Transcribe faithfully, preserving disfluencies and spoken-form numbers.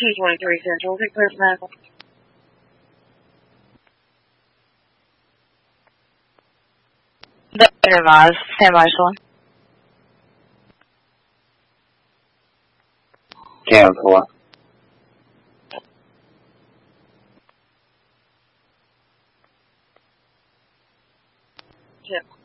two twenty-three Central, Big Cliff Medical. Better advised. Stand by, Sean. ten four. Yep.